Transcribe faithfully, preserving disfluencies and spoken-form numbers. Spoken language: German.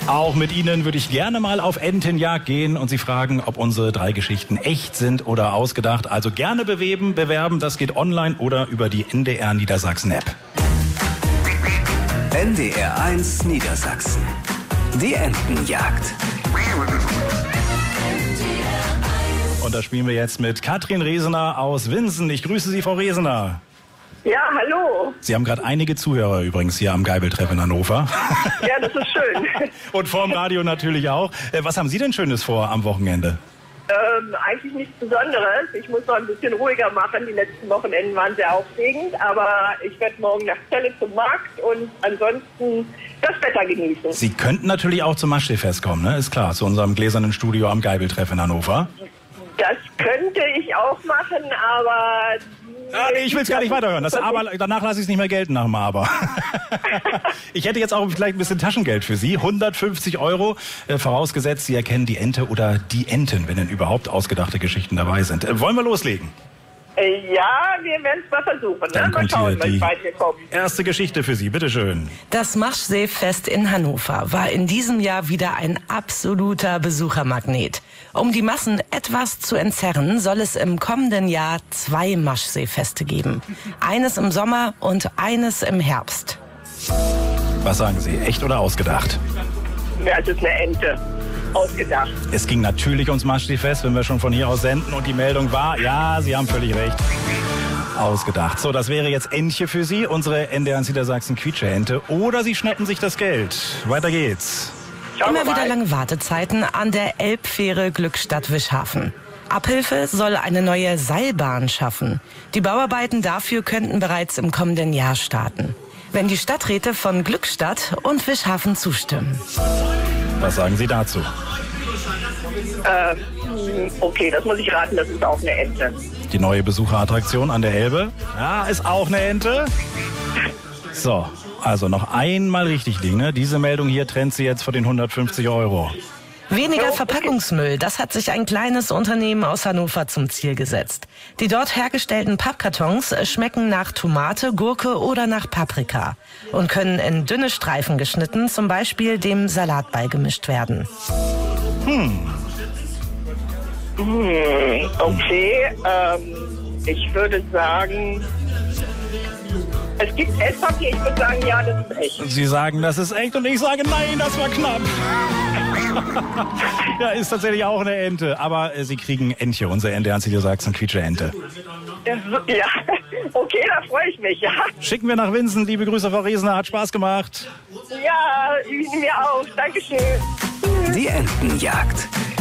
Auch mit Ihnen würde ich gerne mal auf Entenjagd gehen und Sie fragen, ob unsere drei Geschichten echt sind oder ausgedacht. Also gerne beweben, bewerben, das geht online oder über die N D R Niedersachsen App. N D R eins Niedersachsen. Die Entenjagd. Und da spielen wir jetzt mit Katrin Resener aus Winsen. Ich grüße Sie, Frau Resener. Ja, hallo. Sie haben gerade einige Zuhörer übrigens hier am Geibeltreff in Hannover. Ja, das ist schön. Und vorm Radio natürlich auch. Was haben Sie denn Schönes vor am Wochenende? Ähm, eigentlich nichts Besonderes. Ich muss noch ein bisschen ruhiger machen. Die letzten Wochenenden waren sehr aufregend. Aber ich werde morgen nach Celle zum Markt und ansonsten das Wetter genießen. Sie könnten natürlich auch zum Maschsee-Fest kommen, ne? Ist klar, zu unserem gläsernen Studio am Geibeltreff in Hannover. Das könnte ich auch machen, aber... Ja, nee, ich will es gar nicht weiterhören. Das Aber, danach lasse ich es nicht mehr gelten nach dem Aber. Ich hätte jetzt auch vielleicht ein bisschen Taschengeld für Sie. hundertfünfzig Euro, äh, vorausgesetzt, Sie erkennen die Ente oder die Enten, wenn denn überhaupt ausgedachte Geschichten dabei sind. Äh, wollen wir loslegen? Ja, wir werden es mal versuchen. Dann ne? kommt mal schauen, hier die weit wir kommen. erste Geschichte für Sie. Bitteschön. Das Maschsee-Fest in Hannover war in diesem Jahr wieder ein absoluter Besuchermagnet. Um die Massen etwas zu entzerren, soll es im kommenden Jahr zwei Maschsee-Feste geben. Eines im Sommer und eines im Herbst. Was sagen Sie, echt oder ausgedacht? Ja, es ist eine Ente. Ausgedacht. Es ging natürlich ums Maschsee-Fest, wenn wir schon von hier aus senden. Und die Meldung war, ja, Sie haben völlig recht. Ausgedacht. So, das wäre jetzt Entche für Sie, unsere N D R eins Niedersachsen Quietsche-Ente. Oder Sie schnappen sich das Geld. Weiter geht's. Schauen wir Immer wieder mal. lange Wartezeiten an der Elbfähre Glückstadt-Wischhafen. Abhilfe soll eine neue Seilbahn schaffen. Die Bauarbeiten dafür könnten bereits im kommenden Jahr starten, wenn die Stadträte von Glückstadt und Wischhafen zustimmen. Was sagen Sie dazu? Ähm, okay, das muss ich raten, das ist auch eine Ente. Die neue Besucherattraktion an der Elbe? Ja, ist auch eine Ente. So, also noch einmal richtig liegen. Ne? Diese Meldung hier trennt Sie jetzt vor den hundertfünfzig Euro. Weniger Verpackungsmüll, das hat sich ein kleines Unternehmen aus Hannover zum Ziel gesetzt. Die dort hergestellten Pappkartons schmecken nach Tomate, Gurke oder nach Paprika und können in dünne Streifen geschnitten, zum Beispiel dem Salat beigemischt werden. Hm. Hm, okay, ähm, ich würde sagen, es gibt Esspapier, ich würde sagen, ja, das ist echt. Sie sagen, das ist echt und ich sage, nein, das war knapp. Ja, ist tatsächlich auch eine Ente. Aber äh, Sie kriegen Entche, unsere N D R eins Niedersachsen Quietsche-Ente. Ja, okay, da freue ich mich, ja. Schicken wir nach Winsen. Liebe Grüße, Frau Resener. Hat Spaß gemacht. Ja, Ihnen mir auch. Dankeschön. Die Entenjagd.